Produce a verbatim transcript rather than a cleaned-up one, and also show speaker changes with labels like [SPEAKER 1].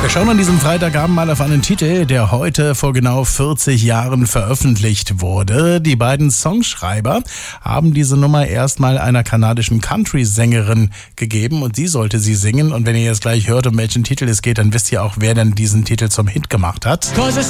[SPEAKER 1] Wir schauen an diesem Freitagabend mal auf einen Titel, der heute vor genau vierzig Jahren veröffentlicht wurde. Die beiden Songschreiber haben diese Nummer erstmal einer kanadischen Country-Sängerin gegeben und sie sollte sie singen. Und wenn ihr jetzt gleich hört, um welchen Titel es geht, dann wisst ihr auch, wer denn diesen Titel zum Hit gemacht hat.